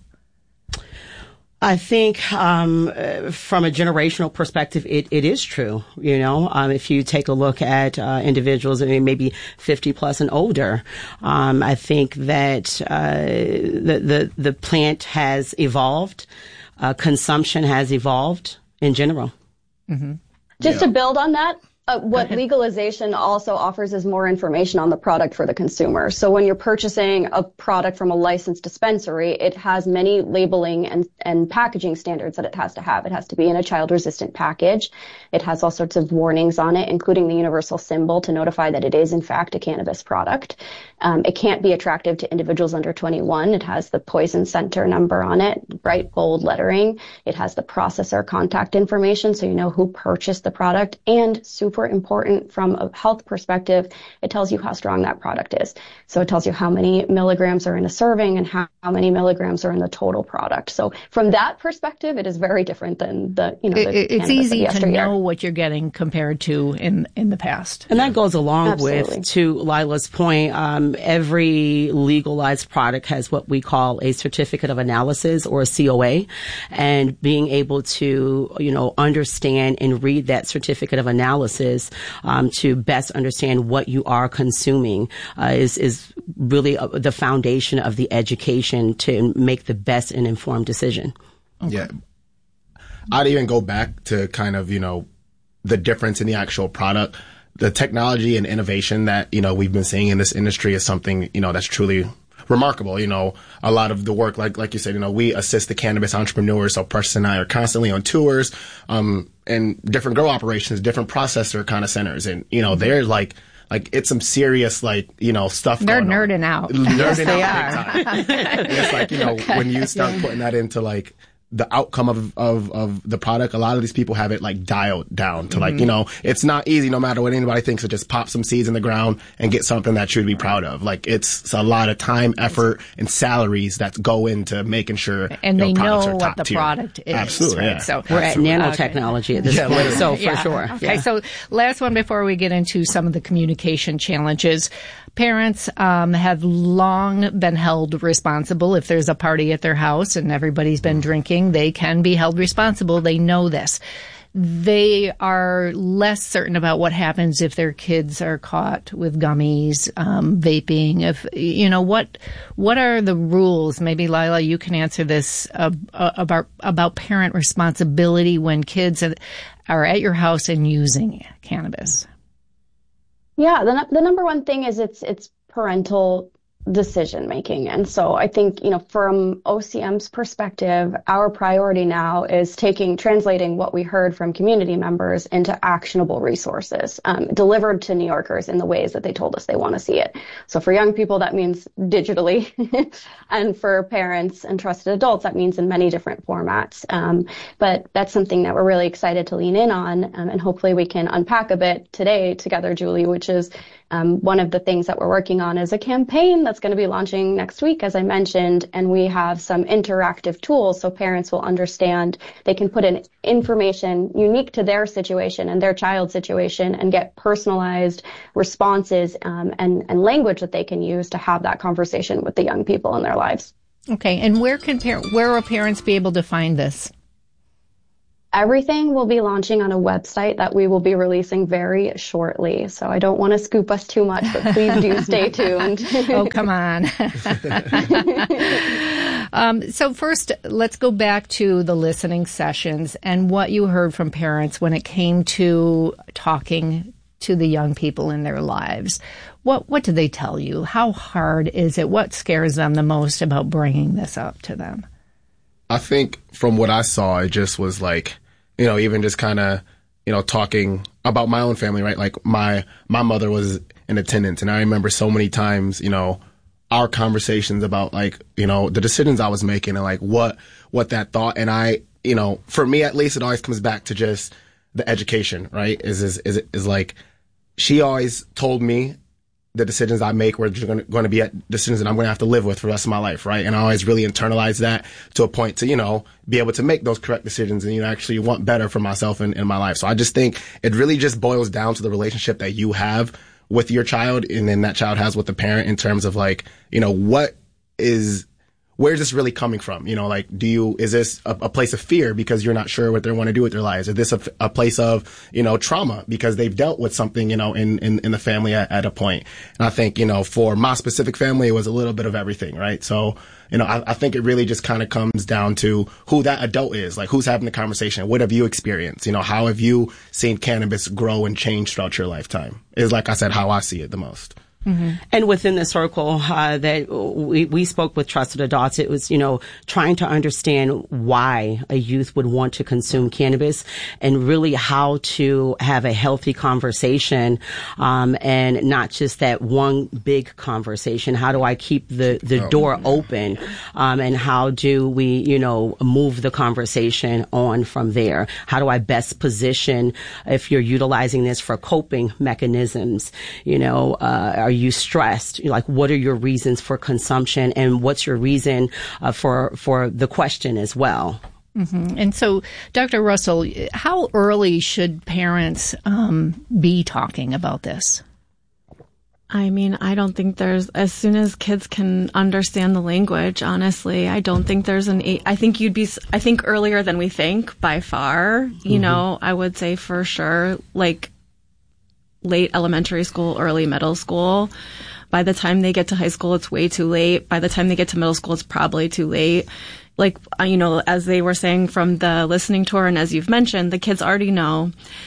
I think um, uh, from a generational perspective, it, it is true. You know, um, if you take a look at uh, individuals, I mean, maybe fifty plus and older, um, I think that uh, the, the the plant has evolved, uh, consumption has evolved in general. Mm-hmm. Just yeah. to build on that, Uh, what legalization also offers is more information on the product for the consumer. So when you're purchasing a product from a licensed dispensary, it has many labeling and, and packaging standards that it has to have. It has to be in a child-resistant package. It has all sorts of warnings on it, including the universal symbol to notify that it is, in fact, a cannabis product. Um, it can't be attractive to individuals under twenty-one. It has the poison center number on it, bright bold lettering. It has the processor contact information, so you know who purchased the product, and super Super important from a health perspective, it tells you how strong that product is. So it tells you how many milligrams are in a serving and how, how many milligrams are in the total product. So from that perspective, it is very different than the, you know, the it, it's easy to yesteryear. know what you're getting compared to in in the past. And that goes along Absolutely. with, to Lila's point, um, every legalized product has what we call a certificate of analysis, or a C O A, and being able to, you know, understand and read that certificate of analysis Um, to best understand what you are consuming uh, is is really uh, the foundation of the education to make the best and informed decision. Okay. Yeah, I'd even go back to kind of, you know, the difference in the actual product. The technology and innovation that, you know, we've been seeing in this industry is something, you know, that's truly remarkable. You know, a lot of the work, like like you said, you know, we assist the cannabis entrepreneurs. So Precious and I are constantly on tours, um, and different grow operations, different processor kind of centers, and you know, they're like. Like, it's some serious, like, you know, stuff They're going nerding on. out. Nerding Yes, out they big are. time. And it's like, you know, Okay. when you start Yeah. putting that into, like, the outcome of, of, of the product, a lot of these people have it, like, dialed down to, like, Mhm. you know, it's not easy no matter what anybody thinks to just pop some seeds in the ground and get something that you'd be proud of. Like, it's, it's a lot of time, effort, and salaries that go into making sure, And you they products know are what top the tier. product is. Absolutely, right? yeah. So We're at Absolutely. nanotechnology at this Yeah, point, literally. so for Yeah. sure. Okay, Yeah. so last one before we get into some of the communication challenges. Parents um, have long been held responsible. If there's a party at their house and everybody's been drinking, they can be held responsible. They know this. They are less certain about what happens if their kids are caught with gummies, um, vaping. If you know what, what are the rules? Maybe Lila, you can answer this uh, about about parent responsibility when kids are at your house and using cannabis. Yeah, the the number one thing is it's it's parental decision making. And so I think, you know, from O C M's perspective, our priority now is taking, translating what we heard from community members into actionable resources, um, delivered to New Yorkers in the ways that they told us they want to see it. So for young people, that means digitally. And for parents and trusted adults, that means in many different formats. Um, but that's something that we're really excited to lean in on. Um, and hopefully we can unpack a bit today together, Julie, which is Um, one of the things that we're working on is a campaign that's going to be launching next week, as I mentioned, and we have some interactive tools so parents will understand. They can put in information unique to their situation and their child's situation and get personalized responses um, and, and language that they can use to have that conversation with the young people in their lives. Okay, and where can par- where will parents be able to find this? Everything will be launching on a website that we will be releasing very shortly. So I don't want to scoop us too much, but please do stay tuned. Oh, come on. um, so first, let's go back to the listening sessions and what you heard from parents when it came to talking to the young people in their lives. What what did they tell you? How hard is it? What scares them the most about bringing this up to them? I think from what I saw, it just was like, you know, even just kind of, you know, talking about my own family, right? Like my, my mother was in attendance, and I remember so many times, you know, our conversations about like, you know, the decisions I was making and like what, what that thought. And I, you know, for me at least, it always comes back to just the education, right? Is, is, is, is like, she always told me the decisions I make were going to be decisions that I'm going to have to live with for the rest of my life, right? And I always really internalize that to a point to, you know, be able to make those correct decisions and, you know, actually want better for myself in, in my life. So I just think it really just boils down to the relationship that you have with your child and then that child has with the parent in terms of like, you know, what is, where's this really coming from? You know, like, do you, is this a, a place of fear because you're not sure what they want to do with their lives? Is this a, a place of, you know, trauma because they've dealt with something, you know, in, in, in the family at, at a point? And I think, you know, for my specific family, it was a little bit of everything, right? So, you know, I, I think it really just kind of comes down to who that adult is, like who's having the conversation. What have you experienced? You know, how have you seen cannabis grow and change throughout your lifetime? Is, like I said, how I see it the most. Mm-hmm. And within the circle uh, that we, we spoke with trusted adults, it was, you know, trying to understand why a youth would want to consume cannabis and really how to have a healthy conversation, um, and not just that one big conversation. How do I keep the, the door open? Um, and how do we, you know, move the conversation on from there? How do I best position if you're utilizing this for coping mechanisms? You know, uh, are you stressed? Like, what are your reasons for consumption, and what's your reason uh, for for the question as well? Mm-hmm. And so, Doctor Russell, how early should parents um, be talking about this? I mean, I don't think there's, as soon as kids can understand the language, honestly, I don't think there's an, I think you'd be, I think earlier than we think by far, you mm-hmm. know, I would say for sure, like, late elementary school, early middle school. By the time they get to high school, it's way too late. By the time they get to middle school, it's probably too late. Like, you know, as they were saying from the listening tour, and as you've mentioned, the kids already know.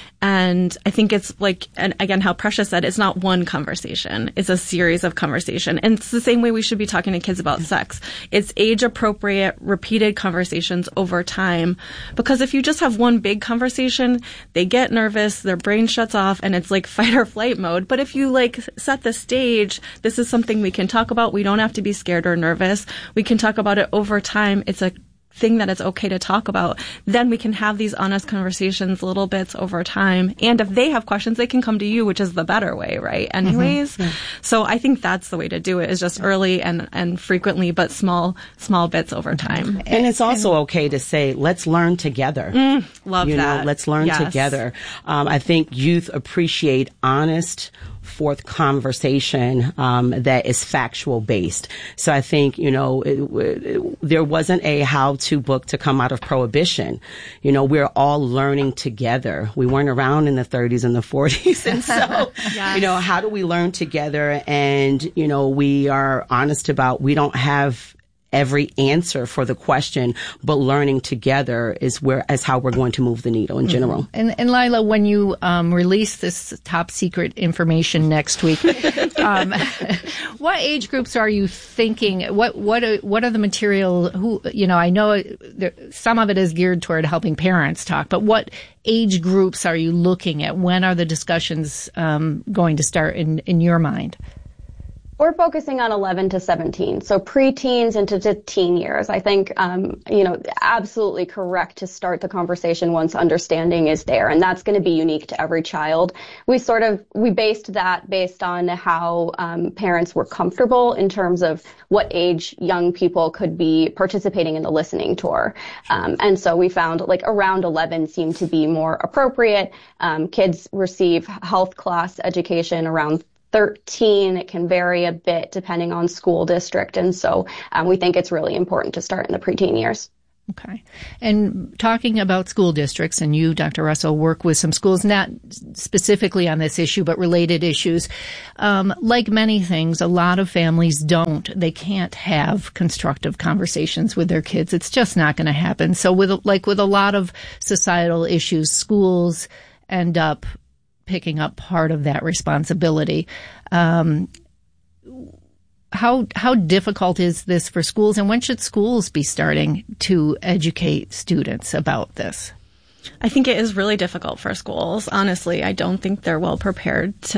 And I think it's like, and again, how Precious said, it's not one conversation. It's a series of conversation. And it's the same way we should be talking to kids about sex. It's age appropriate, repeated conversations over time. Because if you just have one big conversation, they get nervous, their brain shuts off, and it's like fight or flight mode. But if you like set the stage, this is something we can talk about. We don't have to be scared or nervous. We can talk about it over time. It's a thing that it's okay to talk about. Then we can have these honest conversations, little bits over time. And if they have questions, they can come to you, which is the better way, right? Anyways. Mm-hmm. Yeah. So I think that's the way to do it, is just early and, and frequently, but small, small bits over time. And it's also and, okay to say, let's learn together. Mm, love you that. know, let's learn yes. together. Um, I think youth appreciate honest, forth conversation um, that is factual based. So I think, you know, it, it, there wasn't a how-to book to come out of Prohibition. You know, we're all learning together. We weren't around in the thirties and the forties. And so, yes. you know, how do we learn together? And, you know, we are honest about, we don't have every answer for the question, but learning together is where, is how we're going to move the needle in general. Mm-hmm. And, and Lila, when you um, release this top secret information next week, um, what age groups are you thinking? What what are, what are the material? Who you know? I know there, some of it is geared toward helping parents talk, but what age groups are you looking at? When are the discussions um, going to start in in your mind? We're focusing on eleven to seventeen, so preteens into to teen years. I think, um, you know, absolutely correct to start the conversation once understanding is there, and that's going to be unique to every child. We sort of, we based that based on how um, parents were comfortable in terms of what age young people could be participating in the listening tour. Um, and so we found like around eleven seemed to be more appropriate. Um, kids receive health class education around thirteen. It can vary a bit depending on school district. And so um, we think it's really important to start in the preteen years. Okay. And talking about school districts, and you, Doctor Russell, work with some schools, not specifically on this issue, but related issues. Um, like many things, a lot of families don't. They can't have constructive conversations with their kids. It's just not going to happen. So with, like with a lot of societal issues, schools end up picking up part of that responsibility. Um, how how difficult is this for schools, and when should schools be starting to educate students about this? I think it is really difficult for schools. Honestly, I don't think they're well prepared to,